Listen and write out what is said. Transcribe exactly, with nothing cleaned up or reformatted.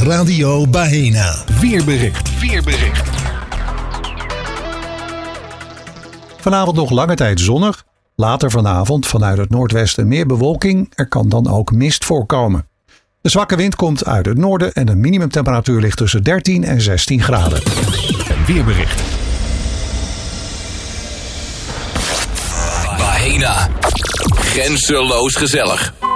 Radio Baena. Weerbericht. Weerbericht. Vanavond nog lange tijd zonnig. Later vanavond vanuit het noordwesten meer bewolking. Er kan dan ook mist voorkomen. De zwakke wind komt uit het noorden en de minimumtemperatuur ligt tussen dertien en zestien graden. Weerbericht. Baena. Grenzeloos gezellig.